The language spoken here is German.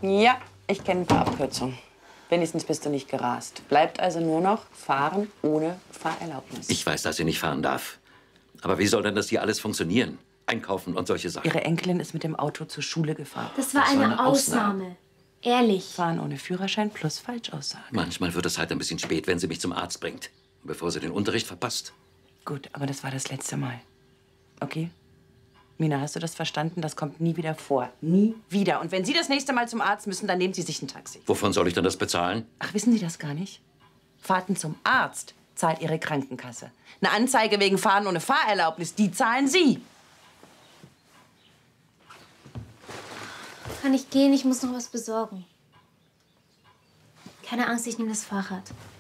Ja, ich kenne ein paar Abkürzungen. Wenigstens bist du nicht gerast. Bleibt also nur noch Fahren ohne Fahrerlaubnis. Ich weiß, dass sie nicht fahren darf. Aber wie soll denn das hier alles funktionieren? Einkaufen und solche Sachen. Ihre Enkelin ist mit dem Auto zur Schule gefahren. Das war eine Ausnahme. Ehrlich. Fahren ohne Führerschein plus Falschaussage. Manchmal wird es halt ein bisschen spät, wenn sie mich zum Arzt bringt. Bevor sie den Unterricht verpasst. Gut, aber das war das letzte Mal. Okay? Mina, hast du das verstanden? Das kommt nie wieder vor. Nie wieder. Und wenn Sie das nächste Mal zum Arzt müssen, dann nehmen Sie sich ein Taxi. Wovon soll ich denn das bezahlen? Ach, wissen Sie das gar nicht? Fahrten zum Arzt zahlt Ihre Krankenkasse. Eine Anzeige wegen Fahren ohne Fahrerlaubnis, die zahlen Sie. Kann ich gehen? Ich muss noch was besorgen. Keine Angst, ich nehme das Fahrrad.